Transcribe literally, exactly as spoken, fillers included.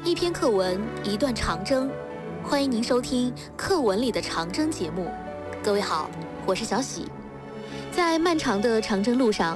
一篇课文，一段长征。欢迎您收听《课文里的长征》节目。各位好，我是小喜。在漫长的长征路上，